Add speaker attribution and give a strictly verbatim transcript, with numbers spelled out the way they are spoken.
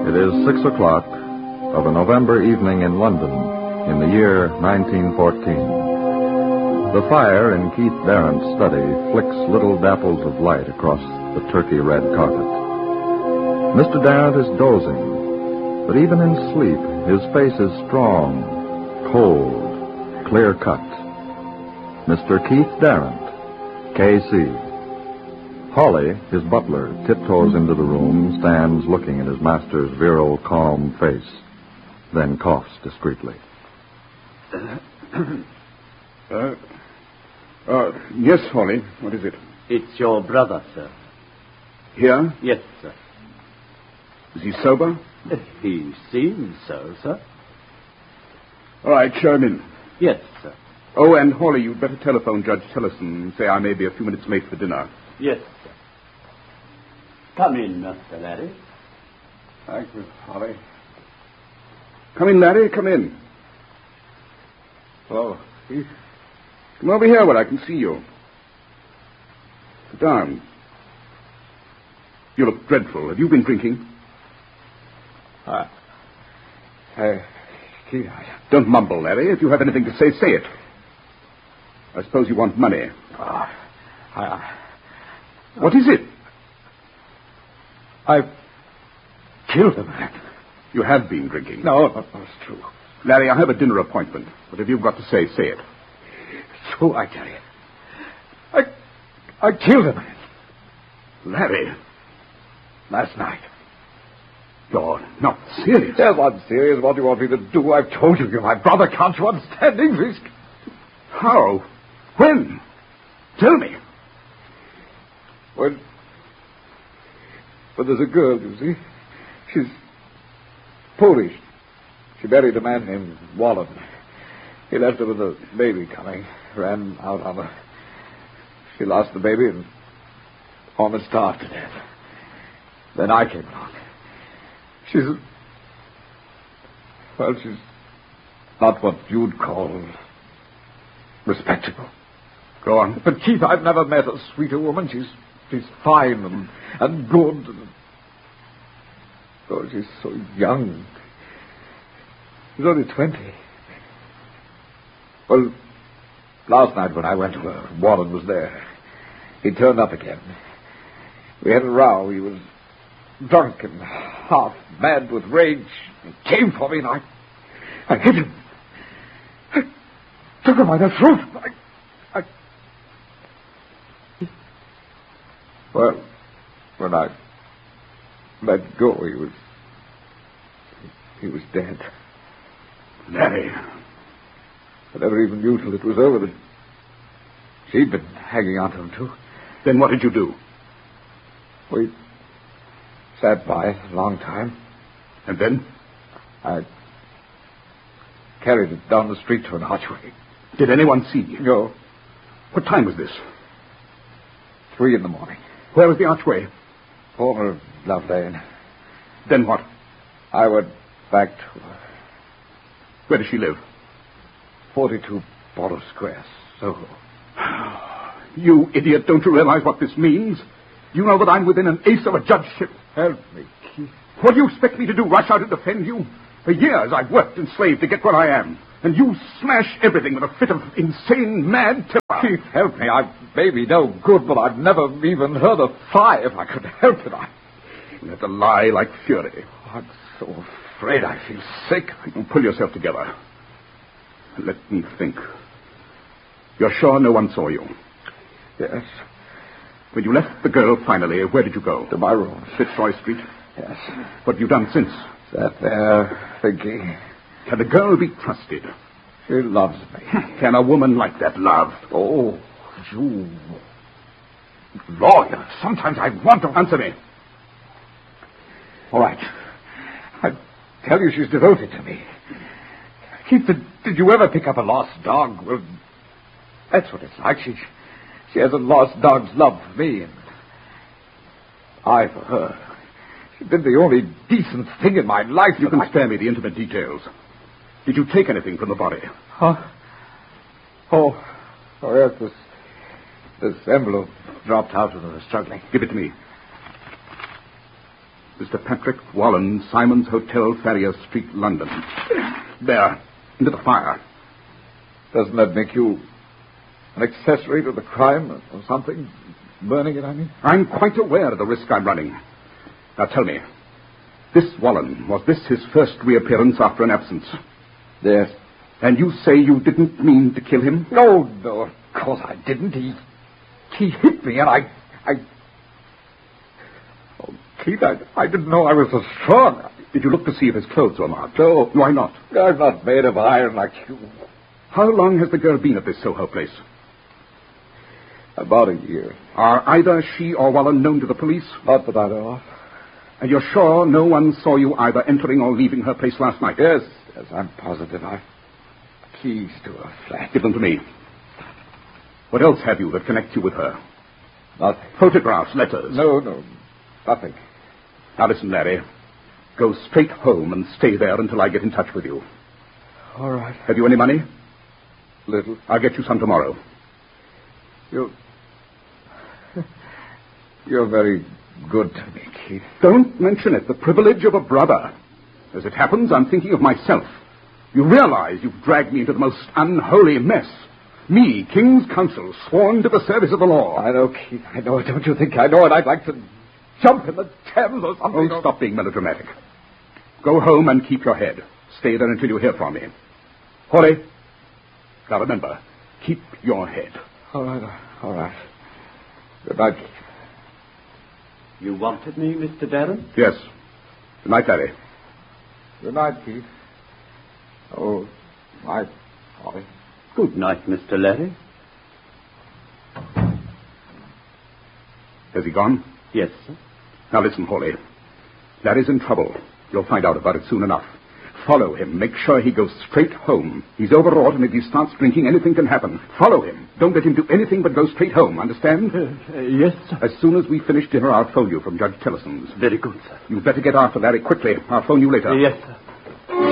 Speaker 1: It is six o'clock of a November evening in London in the year nineteen fourteen. The fire in Keith Darrant's study flicks little dapples of light across the turkey-red carpet. Mister Darrant is dozing, but even in sleep, his face is strong, cold, clear-cut. Mister Keith Darrant, K C Hawley, his butler, tiptoes into the room, stands looking at his master's virile, calm face, then coughs discreetly.
Speaker 2: Uh, uh, uh, yes, Hawley. What is it?
Speaker 3: It's your brother, sir.
Speaker 2: Here?
Speaker 3: Yes, sir.
Speaker 2: Is he sober?
Speaker 3: He seems so, sir.
Speaker 2: All right, show him in.
Speaker 3: Yes, sir.
Speaker 2: Oh, and Hawley, you'd better telephone Judge Tellison and say I may be a few minutes late for dinner.
Speaker 3: Yes, sir. Come in, Mister Larry.
Speaker 2: Thank you, Hawley. Come in, Larry, come in. Hello, Keith. Come over here where I can see you. Sit down. You look dreadful. Have you been drinking?
Speaker 4: Uh, uh, Keith, I...
Speaker 2: Don't mumble, Larry. If you have anything to say, say it. I suppose you want money.
Speaker 4: Uh, I... I
Speaker 2: what is it?
Speaker 4: I've killed a man.
Speaker 2: You have been drinking.
Speaker 4: No, no, no, it's true.
Speaker 2: Larry, I have a dinner appointment. But if you've got to say, say it.
Speaker 4: It's true, I tell you. I... I killed a man.
Speaker 2: Larry.
Speaker 4: Last night.
Speaker 2: You're not serious.
Speaker 4: Yes, I'm serious. What do you want me to do? I've told you you're my brother. Can't you understand English?
Speaker 2: How? When? Tell me.
Speaker 4: When... But there's a girl, you see. She's Polish. She married a man named Wallen. He left her with a baby coming. Ran out on her. She lost the baby and almost starved to death. Then I came along. She's... Well, she's not what you'd call respectable.
Speaker 2: Go on.
Speaker 4: But, Keith, I've never met a sweeter woman. She's she's fine and, and good. And, oh, she's so young. She's only twenty. Well, last night when I went to her, Warren was there. He turned up again. We had a row. He was drunk and half mad with rage. He came for me and I... I hit him. I took him by the throat. I... I... Well, when I let go, he was... He was dead.
Speaker 2: Larry.
Speaker 4: I never even knew till it was over that she'd been hanging on to him, too.
Speaker 2: Then what did you do?
Speaker 4: We sat by a long time.
Speaker 2: And then?
Speaker 4: I carried it down the street to an archway.
Speaker 2: Did anyone see you?
Speaker 4: No.
Speaker 2: What time was this?
Speaker 4: Three in the morning.
Speaker 2: Where was the archway?
Speaker 4: Corner of Love Lane.
Speaker 2: Then what?
Speaker 4: I went back to her.
Speaker 2: Where does she live?
Speaker 4: forty-two Borough Square, Soho.
Speaker 2: You idiot, don't you realize what this means? You know that I'm within an ace of a judgeship.
Speaker 4: Help me, Keith.
Speaker 2: What do you expect me to do, rush out and defend you? For years I've worked and slaved to get where I am. And you smash everything with a fit of insane, mad terror.
Speaker 4: Keith, help me. I may be no good, but I've never even heard a sigh. If I could help it, I...
Speaker 2: You have to lie like fury.
Speaker 4: I'm so afraid I feel sick.
Speaker 2: You pull yourself together. Let me think. You're sure no one saw you?
Speaker 4: Yes.
Speaker 2: When you left the girl finally, where did you go?
Speaker 4: To my room.
Speaker 2: Fitzroy Street?
Speaker 4: Yes.
Speaker 2: What have you done since?
Speaker 4: Sat there, thinking.
Speaker 2: Can a girl be trusted?
Speaker 4: She loves me.
Speaker 2: Can a woman like that love?
Speaker 4: Oh, you... lawyer. Sometimes I want to...
Speaker 2: Answer me.
Speaker 4: All right. I tell you she's devoted to me. Keith, did, did you ever pick up a lost dog? Well, that's what it's like. She, she has a lost dog's love for me, and I for her. She's been the only decent thing in my life.
Speaker 2: You can
Speaker 4: I...
Speaker 2: spare me the intimate details. Did you take anything from the body?
Speaker 4: Huh? Oh, oh yes, this, this envelope dropped out when I was struggling.
Speaker 2: Give it to me. Mister Patrick Wallen, Simon's Hotel, Farrier Street, London. There, into the fire.
Speaker 4: Doesn't that make you an accessory to the crime or something? Burning it, I mean?
Speaker 2: I'm quite aware of the risk I'm running. Now tell me, this Wallen, was this his first reappearance after an absence?
Speaker 4: Yes.
Speaker 2: And you say you didn't mean to kill him?
Speaker 4: No, no, of course I didn't. He, he hit me and I, I... Oh, Keith, I, I didn't know I was so strong.
Speaker 2: Did you look to see if his clothes were marked?
Speaker 4: No.
Speaker 2: Why not?
Speaker 4: I'm not made of iron like you.
Speaker 2: How long has the girl been at this Soho place?
Speaker 4: About a year.
Speaker 2: Are either she or Wallen known to the police?
Speaker 4: Not that I know of.
Speaker 2: And you're sure no one saw you either entering or leaving her place last night?
Speaker 4: Yes, yes, I'm positive. I've keys to her flat.
Speaker 2: Give them to me. What else have you that connects you with her?
Speaker 4: Nothing.
Speaker 2: Photographs, letters?
Speaker 4: No, no, nothing.
Speaker 2: Now listen, Larry. Go straight home and stay there until I get in touch with you.
Speaker 4: All right.
Speaker 2: Have you any money?
Speaker 4: Little.
Speaker 2: I'll get you some tomorrow.
Speaker 4: You... You're very good to me, Keith.
Speaker 2: Don't mention it. The privilege of a brother. As it happens, I'm thinking of myself. You realize you've dragged me into the most unholy mess. Me, King's Counsel, sworn to the service of the law.
Speaker 4: I know, Keith. I know it. Don't you think I know it? I'd like to jump in the Thames or something.
Speaker 2: Oh, stop being melodramatic. Go home and keep your head. Stay there until you hear from me. Hurry. Now remember, keep your head.
Speaker 4: All right, all right. Good night, Keith.
Speaker 3: You wanted me, Mister Darren?
Speaker 2: Yes. Good night, Larry.
Speaker 4: Good night, Keith. Oh, night, Holly.
Speaker 3: Good night, Mister Larry.
Speaker 2: Has he gone?
Speaker 3: Yes, sir.
Speaker 2: Now listen, Hawley. Larry's in trouble. You'll find out about it soon enough. Follow him. Make sure he goes straight home. He's overwrought, and if he starts drinking, anything can happen. Follow him. Don't let him do anything but go straight home. Understand?
Speaker 3: Uh, uh, yes, sir.
Speaker 2: As soon as we finish dinner, I'll phone you from Judge Tillison's.
Speaker 3: Very good, sir.
Speaker 2: You'd better get after Larry quickly. I'll phone you later.
Speaker 3: Uh, yes, sir.